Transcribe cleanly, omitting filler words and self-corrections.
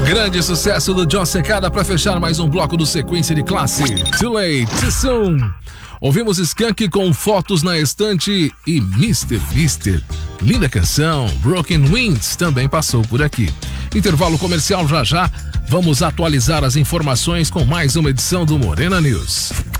Grande sucesso do John Cicada para fechar mais um bloco do Sequência de Classe. Too Late, Too Soon. Ouvimos Skank com Fotos na Estante e Mr. Mister. Linda canção. Broken Wings também passou por aqui. Intervalo comercial já já. Vamos atualizar as informações com mais uma edição do Morena News.